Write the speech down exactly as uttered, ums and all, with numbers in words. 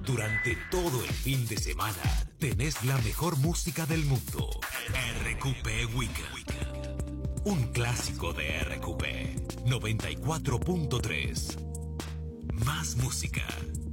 Durante todo el fin de semana tenés la mejor música del mundo. R Q P Weekend. Un clásico de R Q P. noventa y cuatro punto tres. Más música.